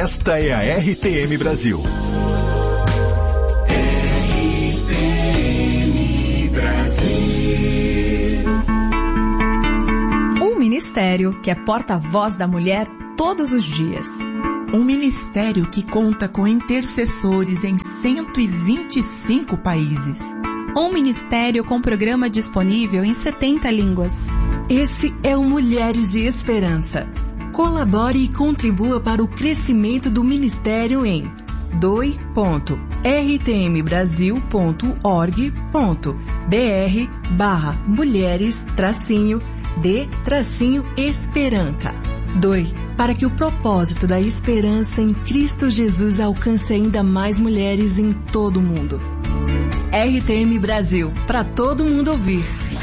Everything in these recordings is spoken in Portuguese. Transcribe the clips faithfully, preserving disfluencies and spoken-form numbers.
Esta é a R T M Brasil. R T M Brasil. Um ministério que é porta-voz da mulher todos os dias. Um ministério que conta com intercessores em cento e vinte e cinco países. Um ministério com programa disponível em setenta línguas. Esse é o Mulheres de Esperança. Colabore e contribua para o crescimento do ministério em doe ponto r t m brasil ponto org ponto b r barra mulheres tracinho de tracinho esperança. Doe para que o propósito da esperança em Cristo Jesus alcance ainda mais mulheres em todo o mundo. R T M Brasil, para todo mundo ouvir.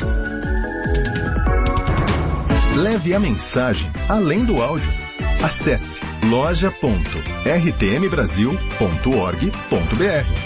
Leve a mensagem além do áudio. Acesse loja ponto r t m brasil ponto org ponto b r.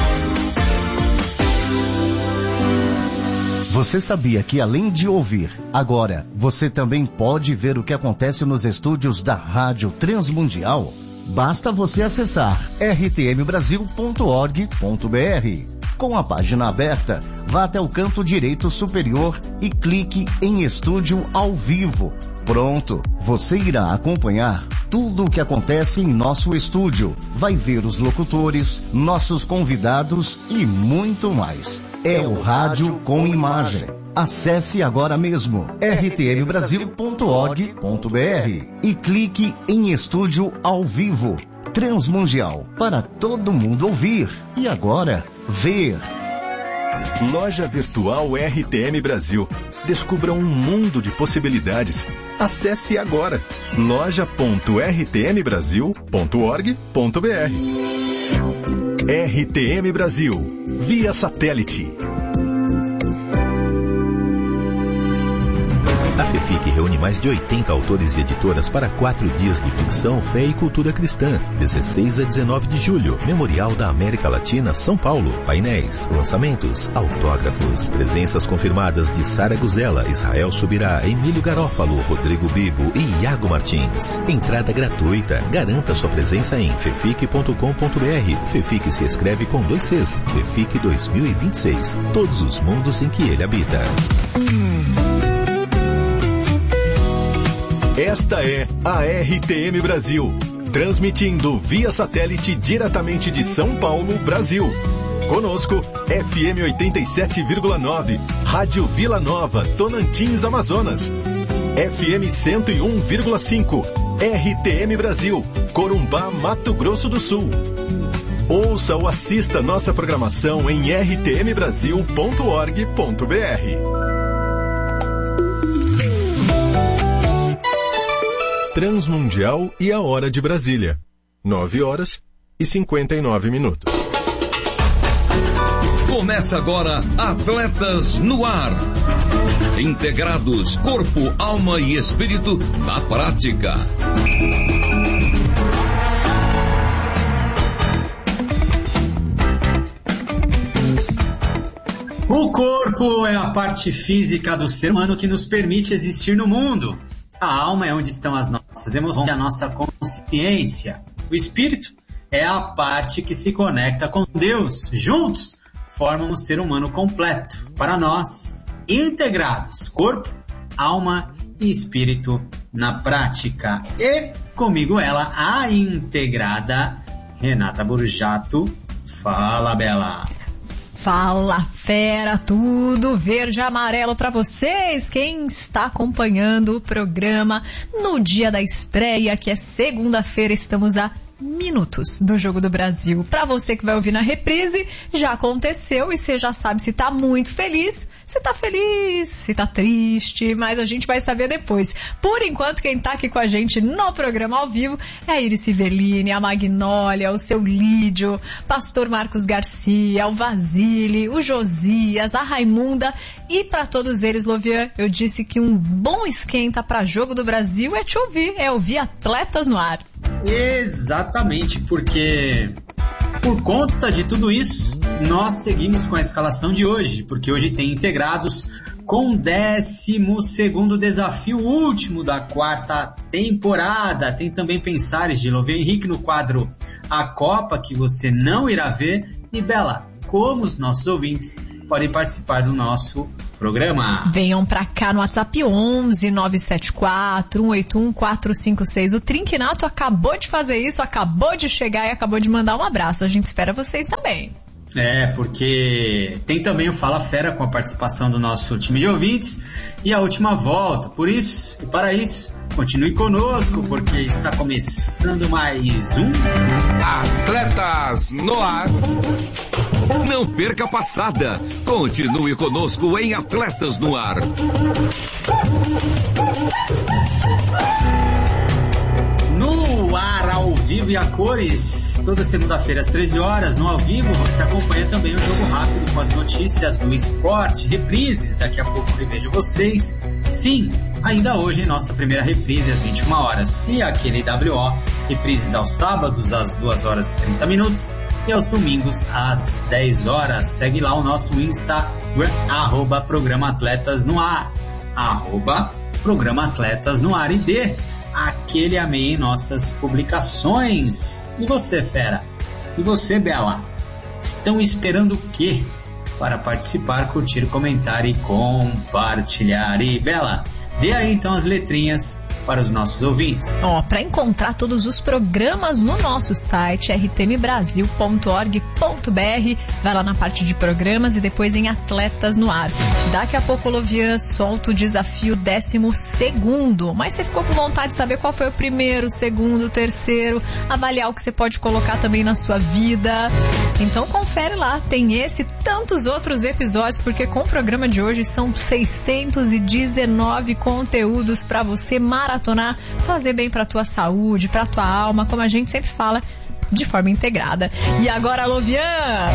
Você sabia que além de ouvir, agora você também pode ver o que acontece nos estúdios da Rádio Transmundial? Basta você acessar r t m brasil ponto org ponto b r. Com a página aberta, vá até o canto direito superior e clique em Estúdio ao Vivo. Pronto, você irá acompanhar tudo o que acontece em nosso estúdio. Vai ver os locutores, nossos convidados e muito mais. É o rádio com imagem. Acesse agora mesmo r t m brasil ponto org ponto b r e clique em Estúdio ao Vivo. Transmundial, para todo mundo ouvir e agora ver. Loja Virtual R T M Brasil. Descubra um mundo de possibilidades. Acesse agora loja ponto r t m brasil ponto org ponto b r. R T M Brasil, via satélite. A FEFIC reúne mais de oitenta autores e editoras para quatro dias de ficção, fé e cultura cristã. dezesseis a dezenove de julho, Memorial da América Latina, São Paulo. Painéis, lançamentos, autógrafos. Presenças confirmadas de Sara Guzella, Israel Subirá, Emílio Garófalo, Rodrigo Bibo e Iago Martins. Entrada gratuita. Garanta sua presença em fefic ponto com ponto b r. FEFIC se escreve com dois Cs. FEFIC dois mil e vinte e seis. Todos os mundos em que ele habita. Esta é a R T M Brasil, transmitindo via satélite diretamente de São Paulo, Brasil. Conosco, F M oitenta e sete vírgula nove, Rádio Vila Nova, Tonantins, Amazonas. F M cento e um vírgula cinco, R T M Brasil, Corumbá, Mato Grosso do Sul. Ouça ou assista nossa programação em r t m brasil ponto org ponto b r. Transmundial e a hora de Brasília. nove horas e cinquenta e nove minutos. Começa agora Atletas no Ar. Integrados, corpo, alma e espírito na prática. O corpo é a parte física do ser humano que nos permite existir no mundo. A alma é onde estão as nossas emoções, a nossa consciência. O espírito é a parte que se conecta com Deus. Juntos, formam um ser humano completo. Para nós, integrados, corpo, alma e espírito na prática. E comigo ela, a integrada Renata Borjato. Fala, Bela. Fala, fera, tudo verde e amarelo para vocês. Quem está acompanhando o programa no dia da estreia, que é segunda-feira, estamos a minutos do Jogo do Brasil. Para você que vai ouvir na reprise, já aconteceu e você já sabe se tá muito feliz, se tá feliz, se tá triste, mas a gente vai saber depois. Por enquanto, quem tá aqui com a gente no programa ao vivo é a Iris Civelline, a Magnólia, o seu Lídio, Pastor Marcos Garcia, o Vasile, o Josias, a Raimunda e para todos eles, Lovian, eu disse que um bom esquenta para Jogo do Brasil é te ouvir, é ouvir Atletas no Ar. Exatamente, porque por conta de tudo isso, nós seguimos com a escalação de hoje, porque hoje tem integrados com o décimo segundo desafio, último da quarta temporada. Tem também Pensares de Louvi Henrique no quadro A Copa, que você não irá ver. E Bela, como os nossos ouvintes podem participar do nosso programa? Venham pra cá no WhatsApp onze nove sete quatro um oito um quatro cinco seis. O Trinquinato acabou de fazer isso, acabou de chegar e acabou de mandar um abraço. A gente espera vocês também. É, porque tem também o Fala Fera com a participação do nosso time de ouvintes e a última volta. Por isso, e para isso, continue conosco, porque está começando mais um Atletas no Ar. Não perca a passada. Continue conosco em Atletas no Ar. No ar, ao vivo e a cores, toda segunda-feira às treze horas, no ao vivo, você acompanha também o Jogo Rápido com as notícias do esporte, reprises, daqui a pouco eu vejo vocês. Sim, ainda hoje em nossa primeira reprise às vinte e uma horas, e aquele W O, reprises aos sábados às duas horas e trinta minutos e aos domingos às dez horas. Segue lá o nosso Instagram, arroba Programa Atletas no Ar, arroba Programa Atletas no Ar, e dê aquele amém em nossas publicações. E você, fera? E você, Bela? Estão esperando o quê para participar, curtir, comentar e compartilhar? E Bela, dê aí então as letrinhas para os nossos ouvintes. Ó, para encontrar todos os programas no nosso site r t m brasil ponto org ponto b r, vai lá na parte de programas e depois em Atletas no Ar. Daqui a pouco o Lovian solta o desafio décimo segundo, mas você ficou com vontade de saber qual foi o primeiro, segundo, terceiro, avaliar o que você pode colocar também na sua vida. Então confere lá, tem esse e tantos outros episódios, porque com o programa de hoje são seiscentos e dezenove conteúdos para você maratonar, fazer bem pra tua saúde, pra tua alma, como a gente sempre fala, de forma integrada. E agora, Lovian!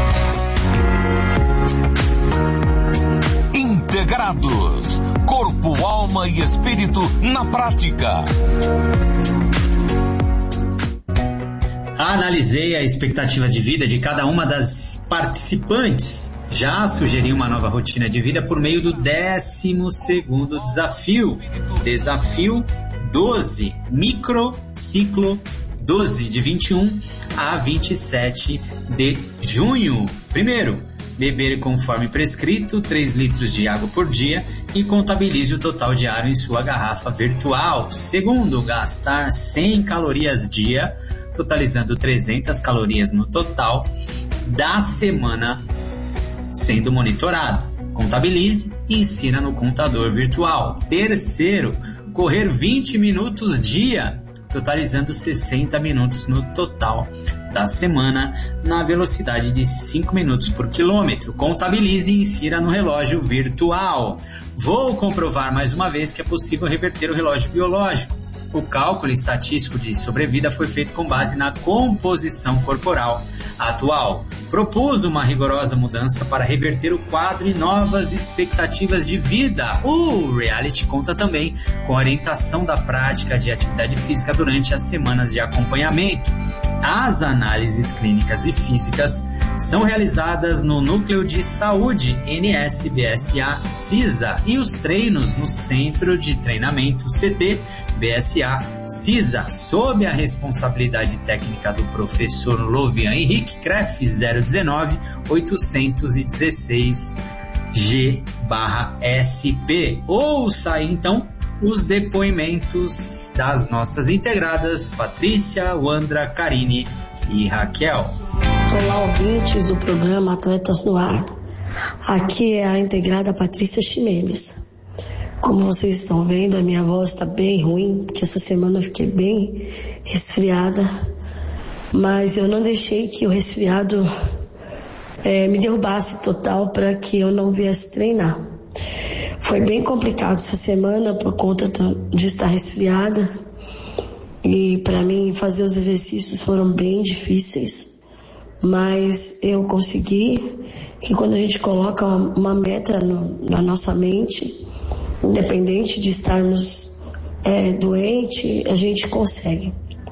Integrados, corpo, alma e espírito na prática. Analisei a expectativa de vida de cada uma das participantes. Já sugeri uma nova rotina de vida por meio do décimo segundo desafio. Desafio doze, microciclo doze, de vinte e um a vinte e sete de junho. Primeiro, beber conforme prescrito três litros de água por dia e contabilize o total diário em sua garrafa virtual. Segundo, gastar cem calorias dia, totalizando trezentas calorias no total da semana sendo monitorado. Contabilize e ensina no contador virtual. Terceiro, correr vinte minutos dia, totalizando sessenta minutos no total da semana, na velocidade de cinco minutos por quilômetro. Contabilize e insira no relógio virtual. Vou comprovar mais uma vez que é possível reverter o relógio biológico. O cálculo estatístico de sobrevida foi feito com base na composição corporal atual. Propus uma rigorosa mudança para reverter o quadro e novas expectativas de vida. O reality conta também com a orientação da prática de atividade física durante as semanas de acompanhamento. As análises clínicas e físicas são realizadas no Núcleo de Saúde N S B S A CISA e os treinos no Centro de Treinamento C T B S A CISA, sob a responsabilidade técnica do professor Lovian Henrique, C R E F zero um nove oito um seis G S P. Ouça aí, então, os depoimentos das nossas integradas Patrícia, Wandra, Karine e Raquel. Olá, ouvintes do programa Atletas no Ar. Aqui é a integrada Patrícia Ximenes. Como vocês estão vendo, a minha voz está bem ruim, porque essa semana eu fiquei bem resfriada, mas eu não deixei que o resfriado é, me derrubasse total para que eu não viesse treinar. Foi bem complicado essa semana por conta de estar resfriada, e para mim fazer os exercícios foram bem difíceis, mas eu consegui. Que quando a gente coloca uma, uma meta no, na nossa mente, independente de estarmos é, doentes, a gente consegue.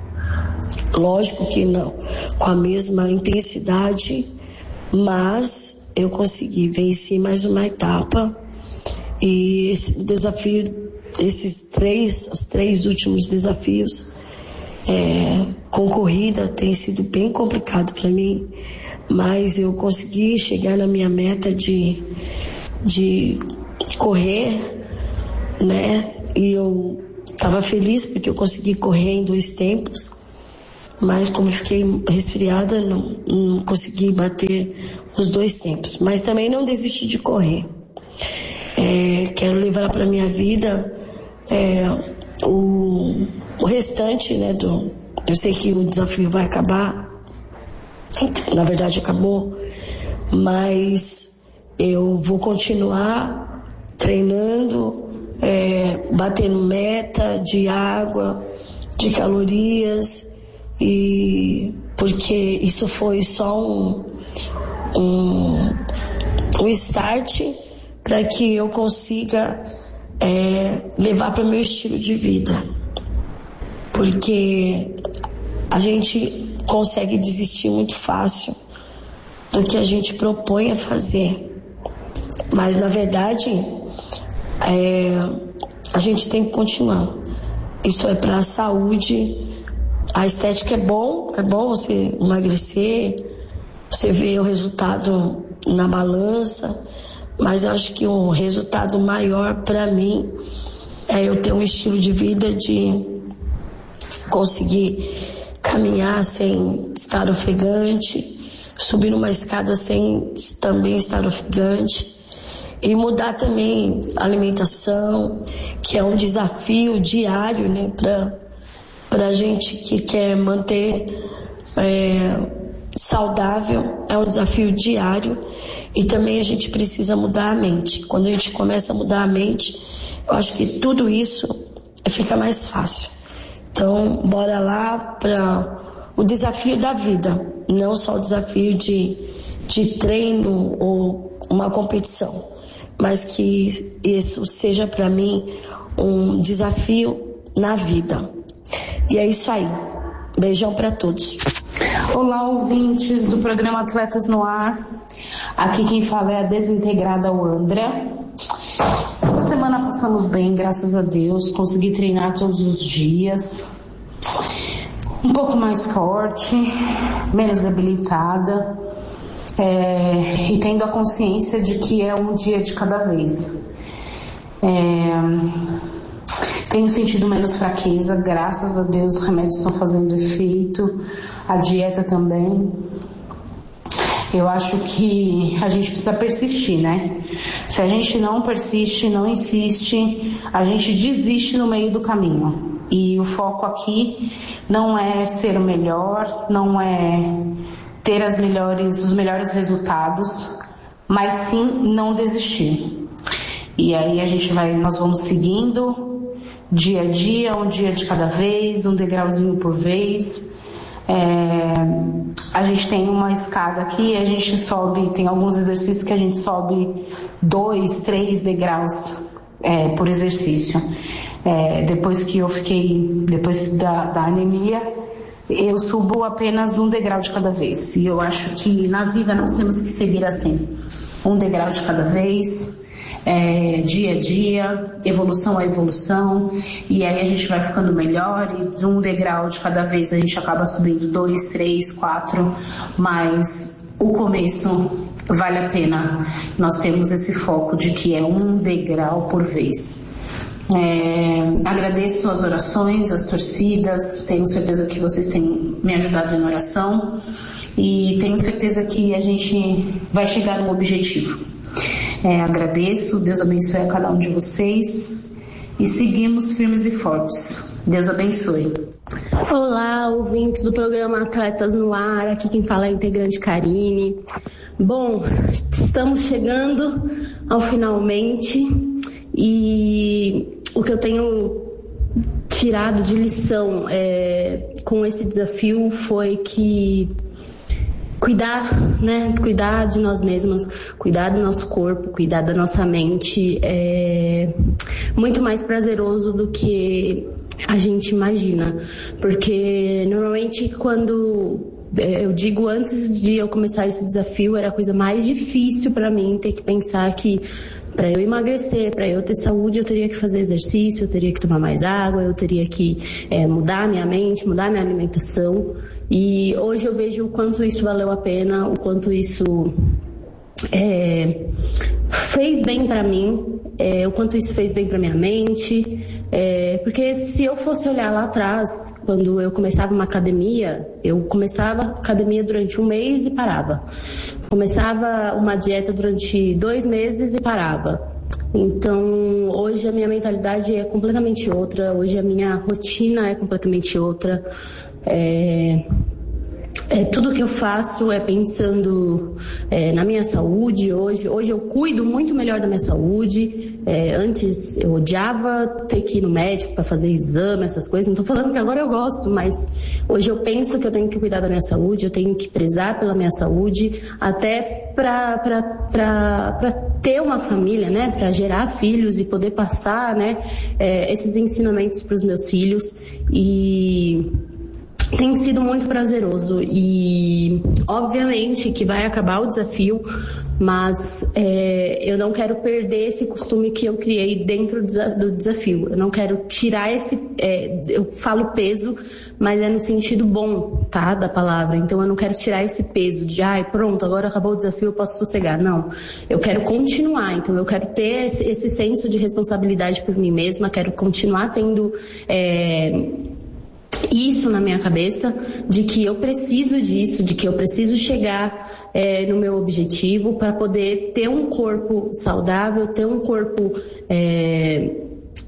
Lógico que não com a mesma intensidade, mas eu consegui vencer mais uma etapa E esse desafio, esses três, os três últimos desafios, é, com corrida, tem sido bem complicado para mim, mas eu consegui chegar na minha meta de, de correr, né? E eu estava feliz porque eu consegui correr em dois tempos, mas como fiquei resfriada, não, não consegui bater os dois tempos. Mas também não desisti de correr. É, quero levar para minha vida é, o, o restante, né? Do, eu sei que o desafio vai acabar, na verdade acabou, mas eu vou continuar treinando, é, batendo meta de água, de calorias, e porque isso foi só um, um, um start para que eu consiga é, levar para o meu estilo de vida, porque a gente consegue desistir muito fácil do que a gente propõe a fazer, mas na verdade é, a gente tem que continuar. Isso é para a saúde. A estética é bom, é bom você emagrecer, você vê o resultado na balança, mas eu acho que um resultado maior para mim é eu ter um estilo de vida de conseguir caminhar sem estar ofegante, subir numa escada sem também estar ofegante, e mudar também a alimentação, que é um desafio diário, né, para para a gente que quer manter é, saudável, é um desafio diário, e também a gente precisa mudar a mente. Quando a gente começa a mudar a mente, eu acho que tudo isso fica mais fácil. Então, bora lá para o desafio da vida, não só o desafio de, de treino ou uma competição, mas que isso seja para mim um desafio na vida. E é isso aí. Beijão para todos. Olá, ouvintes do programa Atletas no Ar. Aqui quem fala é a desintegrada Wandra. Essa semana passamos bem, graças a Deus. Consegui treinar todos os dias. Um pouco mais forte, menos debilitada. É, e tendo a consciência de que é um dia de cada vez. É... Tenho sentido menos fraqueza, graças a Deus os remédios estão fazendo efeito, a dieta também. Eu acho que a gente precisa persistir, né? Se a gente não persiste, não insiste, a gente desiste no meio do caminho. E o foco aqui não é ser o melhor, não é ter as melhores, os melhores resultados, mas sim não desistir. E aí a gente vai, nós vamos seguindo dia a dia, um dia de cada vez, um degrauzinho por vez. É, a gente tem uma escada aqui, a gente sobe, tem alguns exercícios que a gente sobe dois, três degraus é, por exercício. É, depois que eu fiquei, depois da, da anemia, eu subo apenas um degrau de cada vez. E eu acho que na vida nós temos que seguir assim, um degrau de cada vez. É, dia a dia, evolução a evolução, e aí a gente vai ficando melhor, e de um degrau de cada vez a gente acaba subindo dois, três, quatro, mas o começo vale a pena. Nós temos esse foco de que é um degrau por vez. É, agradeço as orações, as torcidas, tenho certeza que vocês têm me ajudado em oração, e tenho certeza que a gente vai chegar no objetivo. É, agradeço, Deus abençoe a cada um de vocês e seguimos firmes e fortes. Deus abençoe. Olá, ouvintes do programa Atletas no Ar, aqui quem fala é a integrante Karine. Bom, estamos chegando ao finalmente, e o que eu tenho tirado de lição é, com esse desafio foi que cuidar, né, cuidar de nós mesmas, cuidar do nosso corpo, cuidar da nossa mente é muito mais prazeroso do que a gente imagina, porque normalmente quando eu digo antes de eu começar esse desafio era a coisa mais difícil para mim ter que pensar que Para eu emagrecer, para eu ter saúde, eu teria que fazer exercício, eu teria que tomar mais água, eu teria que é, mudar minha mente, mudar minha alimentação. E hoje eu vejo o quanto isso valeu a pena, o quanto isso é, fez bem para mim, é, o quanto isso fez bem para minha mente. É, porque se eu fosse olhar lá atrás, quando eu começava uma academia, eu começava a academia durante um mês e parava. Começava uma dieta durante dois meses e parava. Então, hoje a minha mentalidade é completamente outra, hoje a minha rotina é completamente outra. É... É, tudo que eu faço é pensando é, na minha saúde. Hoje, hoje eu cuido muito melhor da minha saúde. É, antes eu odiava ter que ir no médico para fazer exame, essas coisas. Não estou falando que agora eu gosto, mas hoje eu penso que eu tenho que cuidar da minha saúde, eu tenho que prezar pela minha saúde, até para ter uma família, né? Para gerar filhos e poder passar, né? É, esses ensinamentos para os meus filhos. E tem sido muito prazeroso e obviamente que vai acabar o desafio, mas é, eu não quero perder esse costume que eu criei dentro do desafio. Eu não quero tirar esse, é, eu falo peso, mas é no sentido bom, tá, da palavra. Então eu não quero tirar esse peso de, ai, pronto, agora acabou o desafio, eu posso sossegar. Não, eu quero continuar. Então eu quero ter esse, esse senso de responsabilidade por mim mesma, quero continuar tendo é, isso na minha cabeça, de que eu preciso disso, de que eu preciso chegar é, no meu objetivo para poder ter um corpo saudável, ter um corpo é,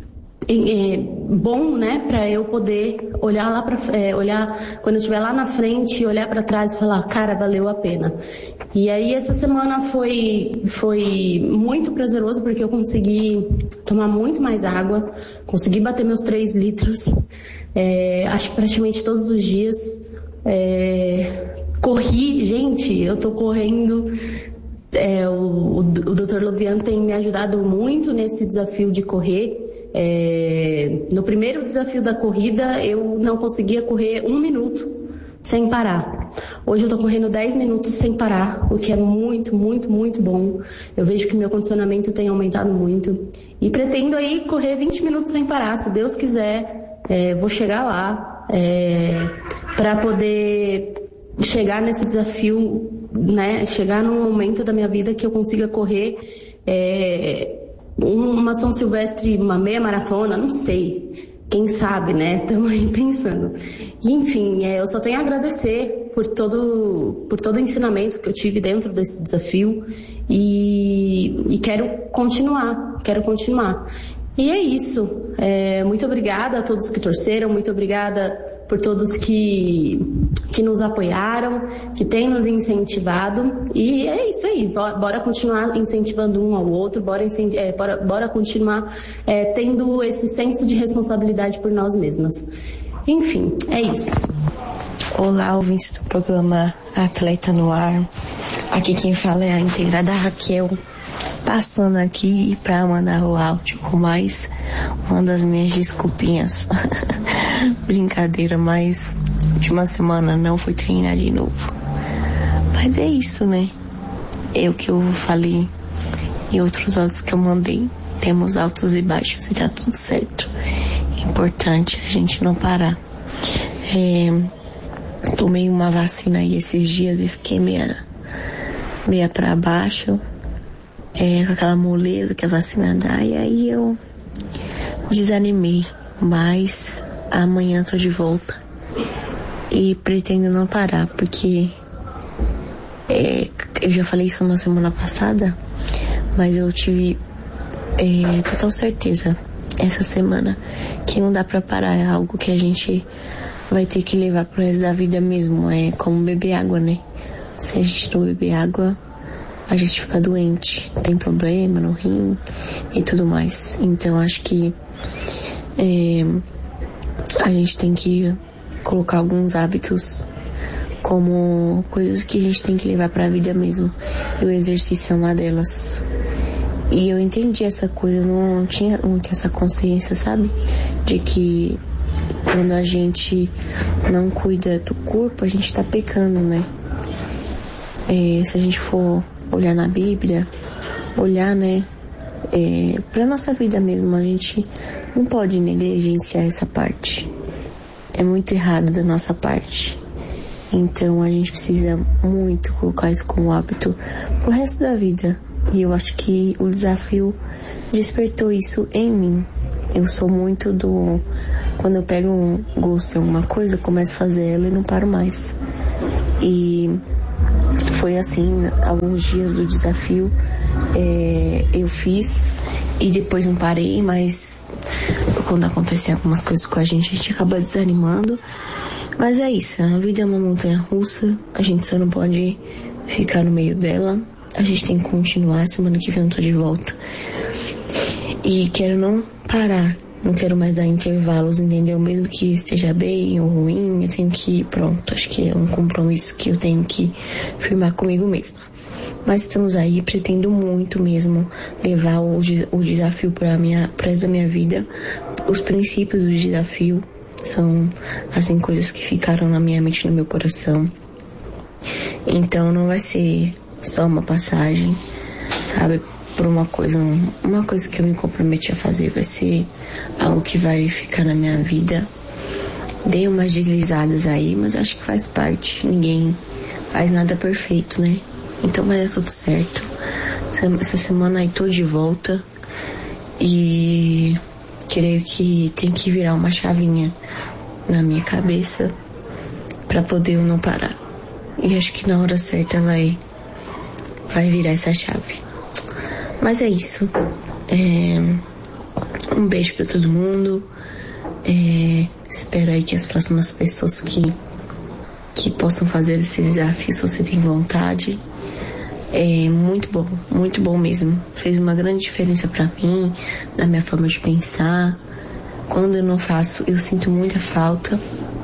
é, bom, né, para eu poder olhar lá para é, olhar quando eu estiver lá na frente, olhar para trás e falar, cara, valeu a pena. E aí essa semana foi foi muito prazeroso porque eu consegui tomar muito mais água, consegui bater meus três litros. É, acho que praticamente todos os dias. É, corri, gente, eu tô correndo. É, o, o doutor Lovian tem me ajudado muito nesse desafio de correr. É, no primeiro desafio da corrida, eu não conseguia correr um minuto sem parar. Hoje eu tô correndo dez minutos sem parar, o que é muito, muito, muito bom. Eu vejo que meu condicionamento tem aumentado muito. E pretendo aí correr vinte minutos sem parar, se Deus quiser. É, vou chegar lá é, para poder chegar nesse desafio, né? Chegar num momento da minha vida que eu consiga correr é, uma São Silvestre, uma meia maratona, não sei. Quem sabe, né? Estamos aí pensando. E, enfim, é, eu só tenho a agradecer por todo, por todo o ensinamento que eu tive dentro desse desafio e, e quero continuar, quero continuar. E é isso. É, muito obrigada a todos que torceram, muito obrigada por todos que, que nos apoiaram, que têm nos incentivado. E é isso aí, bora continuar incentivando um ao outro, bora, é, bora, bora continuar é, tendo esse senso de responsabilidade por nós mesmas. Enfim, é isso. Olá, ouvintes do programa Atleta no Ar. Aqui quem fala é a integrada Raquel. Passando aqui para mandar o áudio com mais uma das minhas desculpinhas. Brincadeira, mas última semana não fui treinar de novo. Mas é isso, né? É o que eu falei em outros áudios que eu mandei. Temos altos e baixos e tá tudo certo. É importante a gente não parar. É, tomei uma vacina aí esses dias e fiquei meia, meia pra baixo. É, com aquela moleza que a vacina dá, e aí eu desanimei, mas amanhã tô de volta e pretendo não parar, porque é, eu já falei isso na semana passada, mas eu tive é, total certeza essa semana que não dá pra parar, é algo que a gente vai ter que levar pro resto da vida mesmo, é como beber água, né? Se a gente não beber água, a gente fica doente, tem problema no rim e tudo mais. Então acho que é, a gente tem que colocar alguns hábitos como coisas que a gente tem que levar pra vida mesmo. E o exercício é uma delas. E eu entendi essa coisa, não tinha muito essa consciência, sabe? De que quando a gente não cuida do corpo, a gente tá pecando, né? É, se a gente for olhar na Bíblia, olhar, né, É, para nossa vida mesmo, a gente não pode negligenciar essa parte. É muito errado da nossa parte. Então a gente precisa muito colocar isso como hábito pro resto da vida. E eu acho que o desafio despertou isso em mim. Eu sou muito do... Quando eu pego um gosto em alguma coisa, eu começo a fazer ela e não paro mais. E foi assim, alguns dias do desafio é, eu fiz e depois não parei, mas quando acontecem algumas coisas com a gente, a gente acaba desanimando. Mas é isso, a vida é uma montanha russa, a gente só não pode ficar no meio dela. A gente tem que continuar, semana que vem eu tô de volta. E quero não parar, não quero mais dar intervalos, entendeu? Mesmo que esteja bem ou ruim, eu tenho que ir, pronto. Acho que é um compromisso que eu tenho que firmar comigo mesma. Mas estamos aí, pretendo muito mesmo levar o, o desafio para minha, para essa minha vida. Os princípios do desafio são, assim, coisas que ficaram na minha mente, no meu coração. Então não vai ser só uma passagem, sabe, por uma coisa, uma coisa que eu me comprometi a fazer, vai ser algo que vai ficar na minha vida. Dei umas deslizadas aí, mas acho que faz parte, ninguém faz nada perfeito, né? Então vai dar tudo certo. Essa semana aí tô de volta e creio que tem que virar uma chavinha na minha cabeça pra poder eu não parar. E acho que na hora certa vai vai virar essa chave. Mas é isso. É, um beijo pra todo mundo. É, espero aí que as próximas pessoas que, que possam fazer esse desafio, se você tem vontade. É muito bom, muito bom mesmo. Fez uma grande diferença pra mim, na minha forma de pensar. Quando eu não faço, eu sinto muita falta.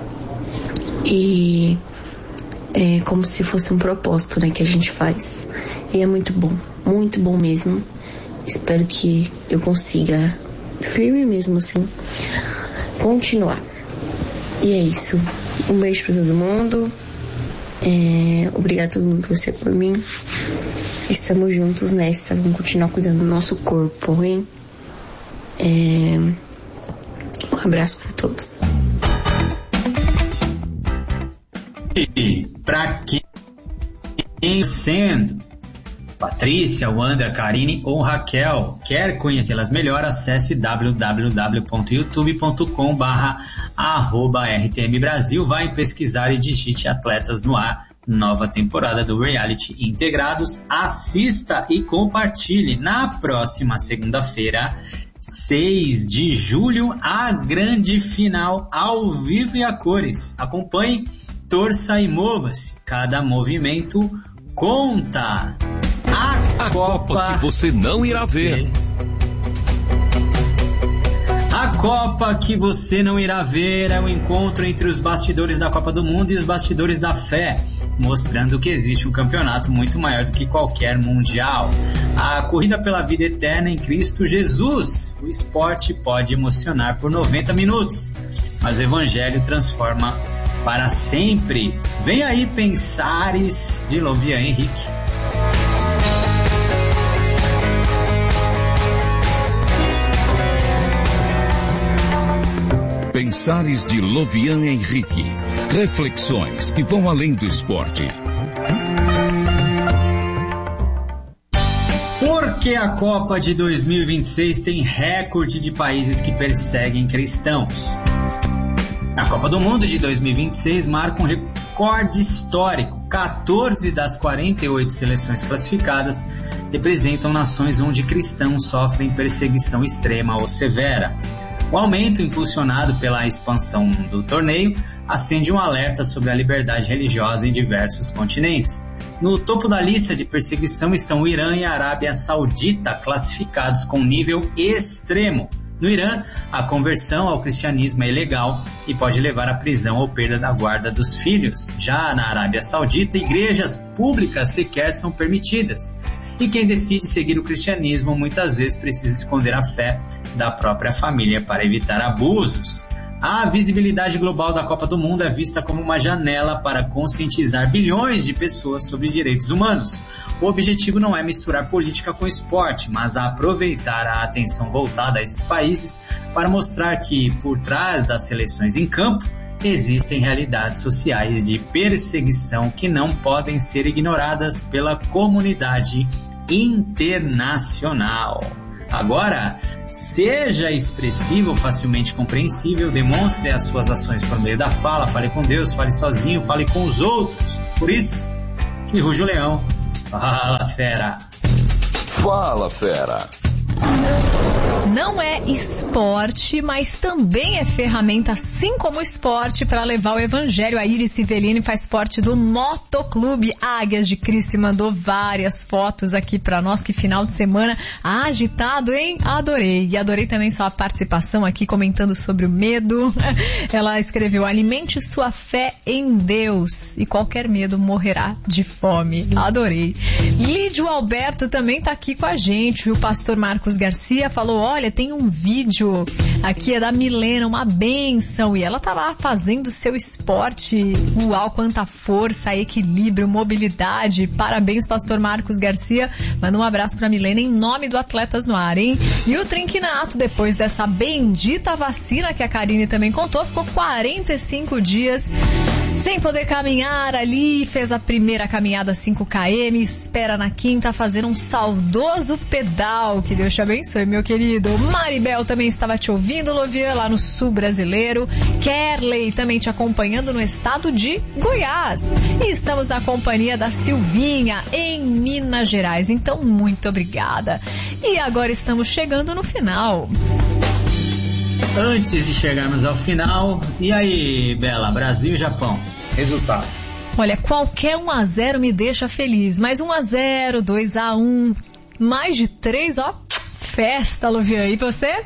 E é como se fosse um propósito, né, que a gente faz. E é muito bom, muito bom mesmo. Espero que eu consiga, firme mesmo assim, continuar. E é isso. Um beijo pra todo mundo. É, obrigado a todo mundo que você por mim. Estamos juntos nessa. Vamos continuar cuidando do nosso corpo, hein? É, um abraço pra todos. E pra quem sendo Patrícia, Wander, Karine ou Raquel quer conhecê-las melhor, acesse w w w ponto youtube ponto com barra arroba R T M Brasil, vai pesquisar e digite Atletas no Ar, nova temporada do Reality Integrados, assista e compartilhe. Na próxima segunda-feira, seis de julho, a grande final ao vivo e a cores. Acompanhe, torça e mova-se, cada movimento conta. A, a Copa, Copa que você não irá você... ver. A Copa que você não irá ver é o encontro entre os bastidores da Copa do Mundo e os bastidores da fé, mostrando que existe um campeonato muito maior do que qualquer mundial. A corrida pela vida eterna em Cristo Jesus. O esporte pode emocionar por noventa minutos, mas o evangelho transforma para sempre. Vem aí Pensares, de Lovian Henrique. Pensares de Lovian Henrique. Reflexões que vão além do esporte. Por que a Copa de dois mil e vinte e seis tem recorde de países que perseguem cristãos? A Copa do Mundo de dois mil e vinte e seis marca um recorde histórico. quatorze das quarenta e oito seleções classificadas representam nações onde cristãos sofrem perseguição extrema ou severa. O aumento, impulsionado pela expansão do torneio, acende um alerta sobre a liberdade religiosa em diversos continentes. No topo da lista de perseguição estão o Irã e a Arábia Saudita, classificados com nível extremo. No Irã, a conversão ao cristianismo é ilegal e pode levar à prisão ou perda da guarda dos filhos. Já na Arábia Saudita, igrejas públicas sequer são permitidas. E quem decide seguir o cristianismo muitas vezes precisa esconder a fé da própria família para evitar abusos. A visibilidade global da Copa do Mundo é vista como uma janela para conscientizar bilhões de pessoas sobre direitos humanos. O objetivo não é misturar política com esporte, mas aproveitar a atenção voltada a esses países para mostrar que, por trás das seleções em campo, existem realidades sociais de perseguição que não podem ser ignoradas pela comunidade internacional. Agora, seja expressivo, facilmente compreensível, demonstre as suas ações por meio da fala, fale com Deus, fale sozinho, fale com os outros. Por isso, que ruja o leão. Fala, fera! Fala, fera! Não é esporte, mas também é ferramenta, assim como o esporte, para levar o evangelho. A Iris Civelini faz parte do Motoclube Águias de Cristo e mandou várias fotos aqui para nós. Que final de semana agitado, hein? Adorei. E adorei também sua participação aqui comentando sobre o medo. Ela escreveu: alimente sua fé em Deus e qualquer medo morrerá de fome. Adorei. Lídio Alberto também tá aqui com a gente. O pastor Marcos Garcia falou: olha, tem um vídeo aqui, é da Milena, uma bênção, e ela tá lá fazendo seu esporte. Uau, quanta força, equilíbrio, mobilidade. Parabéns, pastor Marcos Garcia. Manda um abraço pra Milena em nome do Atletas no Ar, hein? E o Trinquinato, depois dessa bendita vacina que a Karine também contou, ficou quarenta e cinco dias sem poder caminhar ali, fez a primeira caminhada cinco quilômetros, espera na quinta fazer um saudoso pedal. Que Deus te abençoe, meu querido. Maribel também estava te ouvindo, Lovian, lá no sul brasileiro. Kerley também te acompanhando no estado de Goiás. E estamos na companhia da Silvinha, em Minas Gerais. Então, muito obrigada. E agora estamos chegando no final. Antes de chegarmos ao final, e aí, Bela, Brasil e Japão, resultado? Olha, qualquer um a zero me deixa feliz, mas um a zero, dois a um, mais de três, ó, festa, Lovian. E você?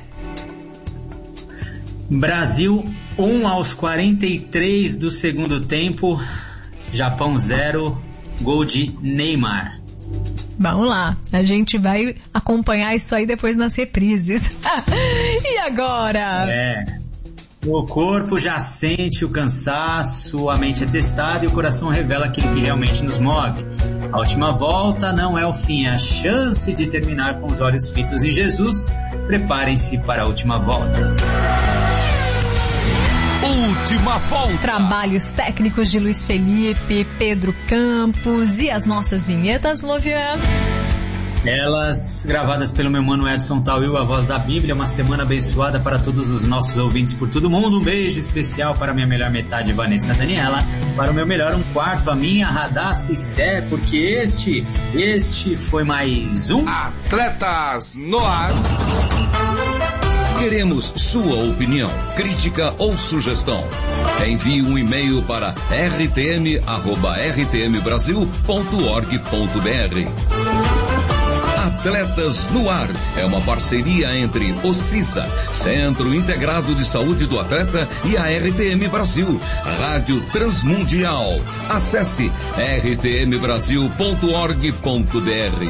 Brasil um aos quarenta e três do segundo tempo, Japão zero, gol de Neymar. Vamos lá, a gente vai acompanhar isso aí depois nas reprises. E agora? É, o corpo já sente o cansaço, a mente é testada e o coração revela aquilo que realmente nos move. A última volta não é o fim, é a chance de terminar com os olhos fitos em Jesus. Preparem-se para a última volta. Última volta. Trabalhos técnicos de Luiz Felipe, Pedro Campos e as nossas vinhetas, Lovian. Elas gravadas pelo meu mano Edson Tauil, a voz da Bíblia. Uma semana abençoada para todos os nossos ouvintes por todo mundo. Um beijo especial para a minha melhor metade, Vanessa Daniela. Para o meu melhor um quarto, a minha Radassa Esther, porque este, este foi mais um Atletas no Ar. Queremos sua opinião, crítica ou sugestão. Envie um e-mail para r t m arroba r t m brasil ponto org ponto b r. Atletas no Ar é uma parceria entre o CISA, Centro Integrado de Saúde do Atleta, e a R T M Brasil, Rádio Transmundial. Acesse r t m brasil ponto org ponto b r.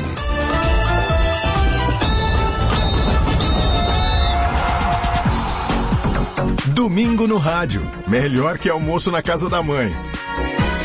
Domingo no rádio. Melhor que almoço na casa da mãe.